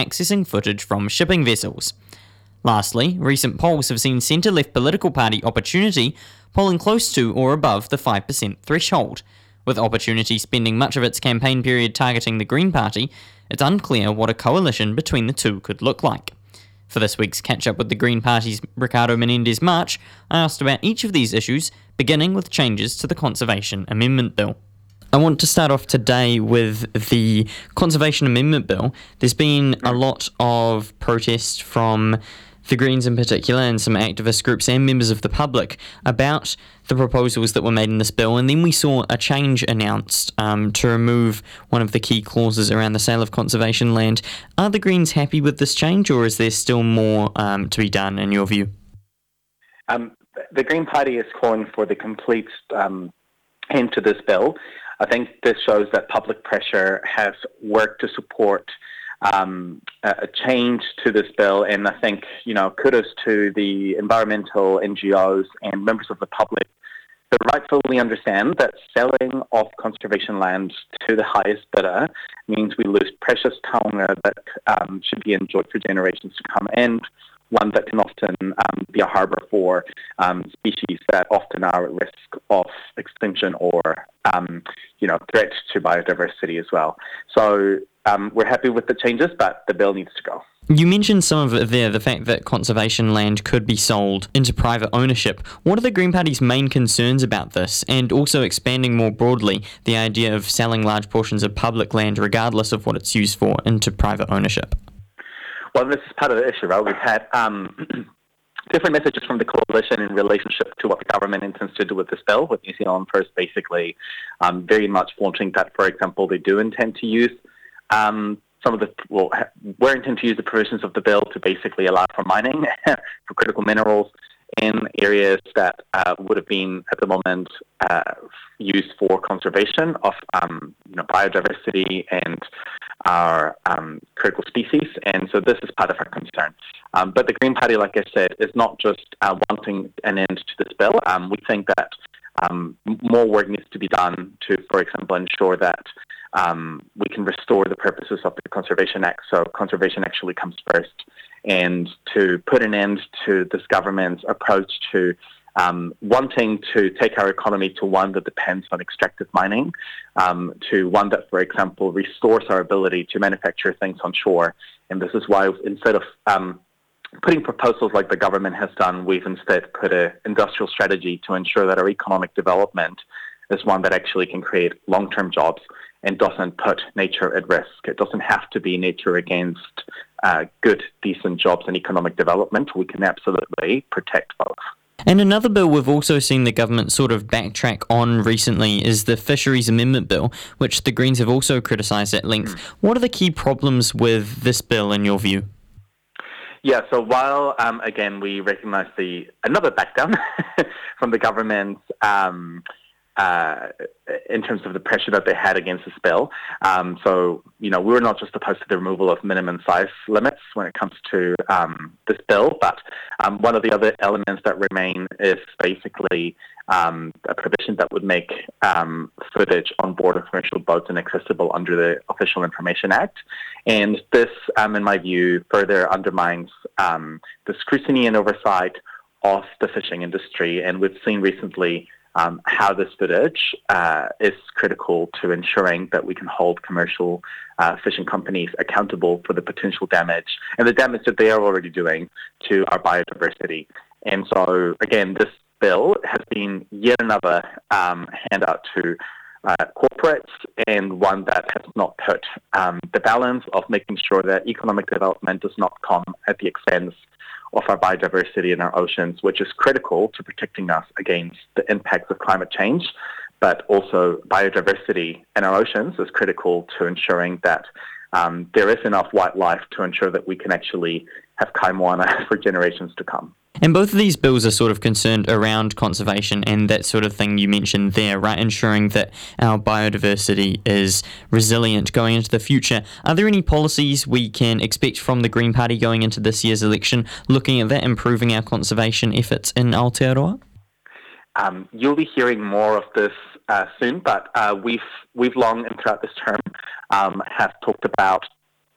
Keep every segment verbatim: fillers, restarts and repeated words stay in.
accessing footage from shipping vessels. Lastly, recent polls have seen centre-left political party Opportunity polling close to or above the five percent threshold. With Opportunity spending much of its campaign period targeting the Green Party, it's unclear what a coalition between the two could look like. For this week's catch-up with the Green Party's Ricardo Menendez-March, I asked about each of these issues, beginning with changes to the Conservation Amendment Bill. I want to start off today with the Conservation Amendment Bill. There's been a lot of protest from the Greens in particular, and some activist groups and members of the public about the proposals that were made in this bill, and then we saw a change announced um, to remove one of the key clauses around the sale of conservation land. Are the Greens happy with this change, or is there still more um, to be done in your view? Um, the Green Party is calling for the complete um, end to this bill. I think this shows that public pressure has worked to support Um, a change to this bill, and I think, you know, kudos to the environmental N G Os and members of the public who rightfully understand that selling of conservation land to the highest bidder means we lose precious taonga that um, should be enjoyed for generations to come, and one that can often um, be a harbour for um, species that often are at risk of extinction or, um, you know, threat to biodiversity as well. So um, we're happy with the changes, but the bill needs to go. You mentioned some of it there, the fact that conservation land could be sold into private ownership. What are the Green Party's main concerns about this, and also expanding more broadly the idea of selling large portions of public land, regardless of what it's used for, into private ownership? Well, this is part of the issue, right? We've had um, different messages from the coalition in relationship to what the government intends to do with this bill, with New Zealand First basically um, very much flaunting that, for example, they do intend to use um, some of the, well, we're intend to use the provisions of the bill to basically allow for mining for critical minerals in areas that uh, would have been at the moment uh, used for conservation of um, you know, biodiversity and our um, critical species, and so this is part of our concern. Um, but the Green Party, like I said, is not just uh, wanting an end to this bill. Um, we think that um, more work needs to be done to, for example, ensure that um, we can restore the purposes of the Conservation Act, so conservation actually comes first, and to put an end to this government's approach to Um, wanting to take our economy to one that depends on extractive mining, um, to one that, for example, restores our ability to manufacture things on shore. And this is why instead of um, putting proposals like the government has done, we've instead put an industrial strategy to ensure that our economic development is one that actually can create long-term jobs and doesn't put nature at risk. It doesn't have to be nature against uh, good, decent jobs and economic development. We can absolutely protect both. And another bill we've also seen the government sort of backtrack on recently is the Fisheries Amendment Bill, which the Greens have also criticised at length. Mm. What are the key problems with this bill in your view? Yeah, so while, um, again, we recognise the another backdown from the government um, uh, in terms of the pressure that they had against this bill. Um, so, you know, we were not just opposed to the removal of minimum size limits when it comes to um, this bill, but um, one of the other elements that remain is basically um, a provision that would make um, footage on board of commercial boats inaccessible under the Official Information Act. And this, um, in my view, further undermines um, the scrutiny and oversight of the fishing industry. And we've seen recently Um, how this footage uh, is critical to ensuring that we can hold commercial uh, fishing companies accountable for the potential damage and the damage that they are already doing to our biodiversity. And so, again, this bill has been yet another um, handout to uh, corporates, and one that has not put um, the balance of making sure that economic development does not come at the expense of our biodiversity in our oceans, which is critical to protecting us against the impacts of climate change, but also biodiversity in our oceans is critical to ensuring that um, there is enough wildlife to ensure that we can actually have kai moana for generations to come. And both of these bills are sort of concerned around conservation and that sort of thing you mentioned there, right? Ensuring that our biodiversity is resilient going into the future. Are there any policies we can expect from the Green Party going into this year's election, looking at that, improving our conservation efforts in Aotearoa? Um, you'll be hearing more of this uh, soon, but uh, we've we've long and throughout this term um, have talked about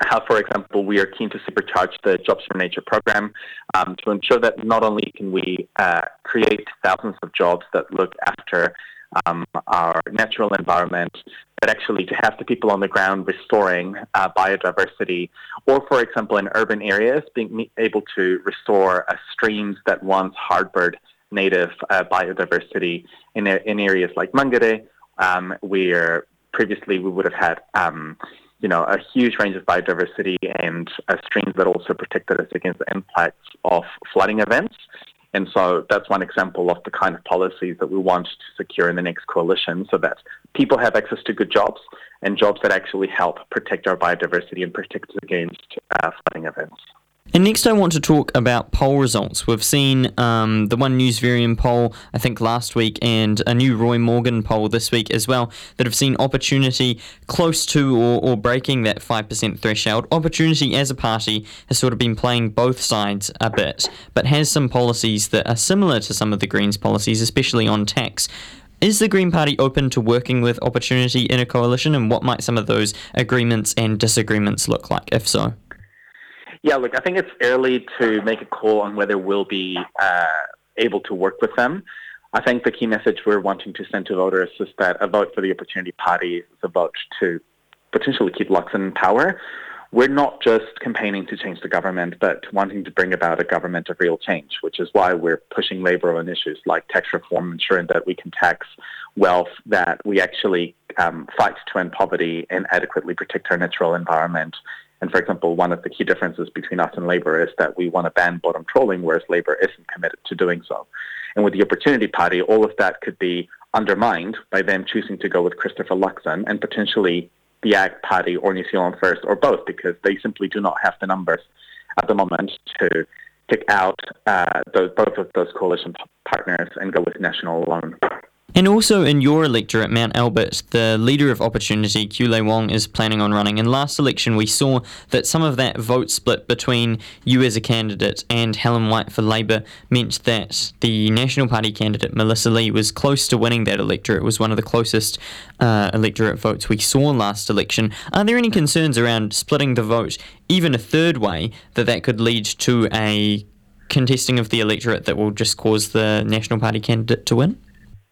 how, for example, we are keen to supercharge the Jobs for Nature program um, to ensure that not only can we uh, create thousands of jobs that look after um, our natural environment, but actually to have the people on the ground restoring uh, biodiversity, or, for example, in urban areas, being able to restore uh, streams that once harbored native uh, biodiversity in, in areas like Mangere, um, where previously we would have had um, you know, a huge range of biodiversity and uh, streams that also protected us against the impacts of flooding events. And so that's one example of the kind of policies that we want to secure in the next coalition, so that people have access to good jobs and jobs that actually help protect our biodiversity and protect us against uh, flooding events. And next I want to talk about poll results. We've seen um, the one Newsvarium poll, I think, last week, and a new Roy Morgan poll this week as well, that have seen Opportunity close to or, or breaking that five percent threshold. Opportunity as a party has sort of been playing both sides a bit, but has some policies that are similar to some of the Greens' policies, especially on tax. Is the Green Party open to working with Opportunity in a coalition, and what might some of those agreements and disagreements look like, if so? Yeah, look, I think it's early to make a call on whether we'll be uh, able to work with them. I think the key message we're wanting to send to voters is that a vote for the Opportunity Party is a vote to potentially keep Luxon in power. We're not just campaigning to change the government, but wanting to bring about a government of real change, which is why we're pushing Labour on issues like tax reform, ensuring that we can tax wealth, that we actually um, fight to end poverty and adequately protect our natural environment. And for example, one of the key differences between us and Labour is that we want to ban bottom trawling, whereas Labour isn't committed to doing so. And with the Opportunity Party, all of that could be undermined by them choosing to go with Christopher Luxon and potentially the Ag Party or New Zealand First, or both, because they simply do not have the numbers at the moment to kick out uh, those, both of those coalition p- partners and go with National alone. And also in your electorate, Mount Albert, the leader of Opportunity, Kiule Wong, is planning on running. In last election, we saw that some of that vote split between you as a candidate and Helen White for Labour meant that the National Party candidate, Melissa Lee, was close to winning that electorate. It was one of the closest uh, electorate votes we saw last election. Are there any concerns around splitting the vote even a third way, that that could lead to a contesting of the electorate that will just cause the National Party candidate to win?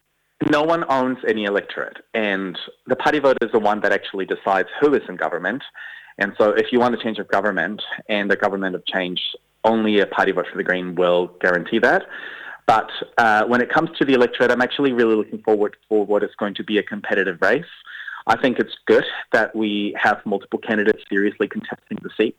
No one owns any electorate, and the party vote is the one that actually decides who is in government. And so if you want a change of government and a government of change, only a party vote for the Green will guarantee that. But uh, when it comes to the electorate, I'm actually really looking forward for what is going to be a competitive race. I think it's good that we have multiple candidates seriously contesting the seat,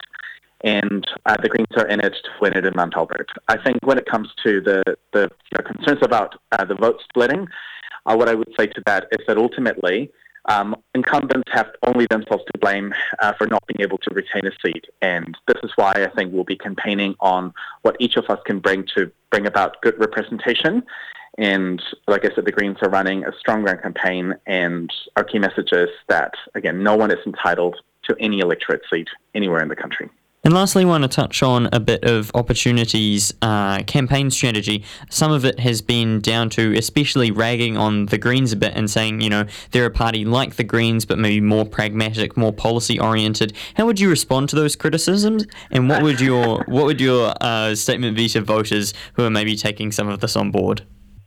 and uh, the Greens are in it to win it in Mount Albert. I think when it comes to the, the you know, concerns about uh, the vote splitting, Uh, what I would say to that is that ultimately um, incumbents have only themselves to blame uh, for not being able to retain a seat. And this is why I think we'll be campaigning on what each of us can bring to bring about good representation. And like I said, the Greens are running a strong ground campaign, and our key message is that, again, no one is entitled to any electorate seat anywhere in the country. And lastly, I want to touch on a bit of Opportunity's uh, campaign strategy. Some of it has been down to especially ragging on the Greens a bit and saying, you know, they're a party like the Greens, but maybe more pragmatic, more policy-oriented. How would you respond to those criticisms? And what would your what would your uh, statement be to voters who are maybe taking some of this on board?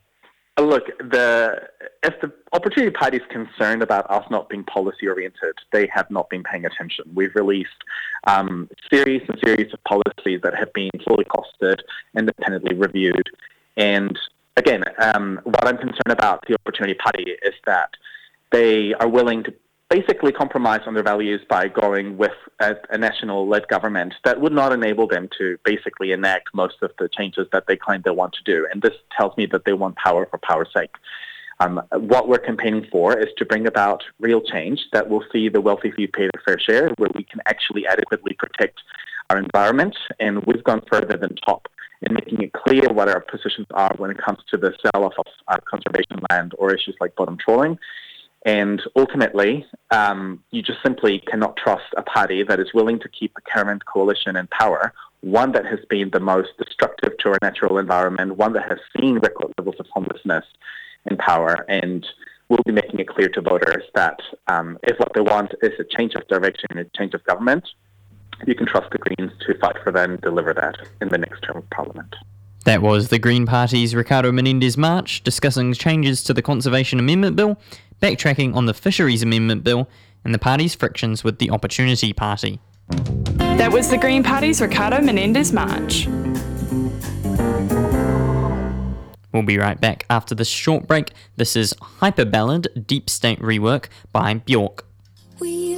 Look, the if the Opportunity Party is concerned about us not being policy-oriented, they have not been paying attention. We've released um, series and series of policies that have been fully costed, independently reviewed. And again, um, what I'm concerned about the Opportunity Party is that they are willing to basically compromise on their values by going with a, a national-led government that would not enable them to basically enact most of the changes that they claim they want to do. And this tells me that they want power for power's sake. Um, what we're campaigning for is to bring about real change that will see the wealthy few pay their fair share, where we can actually adequately protect our environment. And we've gone further than top in making it clear what our positions are when it comes to the sale of uh, conservation land or issues like bottom trawling. And ultimately, um, you just simply cannot trust a party that is willing to keep the current coalition in power, one that has been the most destructive to our natural environment, one that has seen record levels of homelessness in power. And we'll be making it clear to voters that um, if what they want is a change of direction, a change of government, you can trust the Greens to fight for that and deliver that in the next term of Parliament. That was the Green Party's Ricardo Menendez-March discussing changes to the Conservation Amendment Bill, backtracking on the Fisheries Amendment Bill, and the party's frictions with the Opportunity Party. That was the Green Party's Ricardo Menendez-March. We'll be right back after this short break. This is Hyper Ballad Deep State Rework by Bjork.